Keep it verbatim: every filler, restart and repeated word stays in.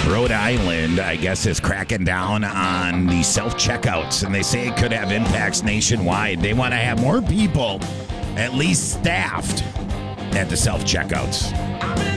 Rhode Island, I guess, is cracking down on the self-checkouts, and they say it could have impacts nationwide. They want to have more people, at least staffed, at the self-checkouts.